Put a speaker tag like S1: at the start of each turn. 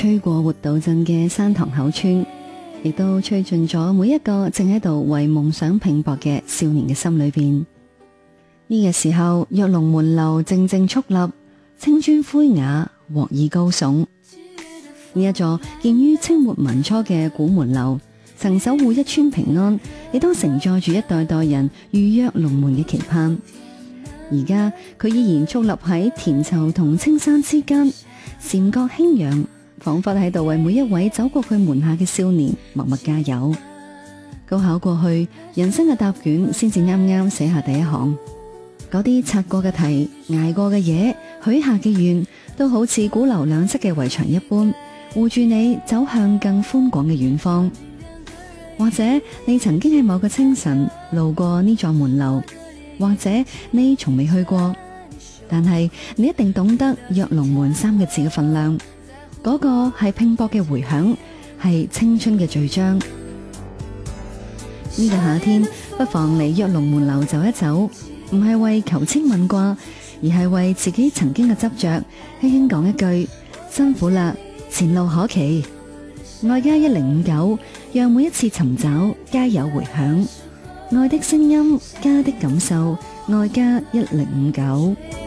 S1: 吹過活道鎮嘅山塘口村，亦都吹進咗每一個正喺度為夢想拼搏嘅少年嘅心裏邊。呢個時候，躍龍門樓靜靜矗立，青磚灰瓦，鑊耳高聳。呢一座建於清末民初嘅古門樓，曾守護一村平安，亦都承載住一代代人預躍龍門嘅期盼。而家佢依然矗立喺田疇同青山之間，檐角輕揚，仿佛喺度為每一位走過佢門下嘅少年默默加油。高考過去，人生嘅答卷先至啱啱寫下第一行，嗰啲擦過嘅題、捱過嘅嘢、許下嘅願，都好似古樓兩側嘅圍牆一般，護住你走向更寬廣嘅遠方。或者你曾經喺某個清晨路過呢座門樓，或者你從未去過，但係你一定懂得躍龍門三個字嘅分量。嗰個係拼搏嘅回響，係青春嘅序章。呢個夏天，不妨嚟躍龍門樓走一走，唔係為求籤問卦，而係為自己曾經嘅執着，輕輕講一句：辛苦啦，前路可期。愛家1059，讓每一次尋找皆有回響。愛的聲音，家的感受，愛家1059。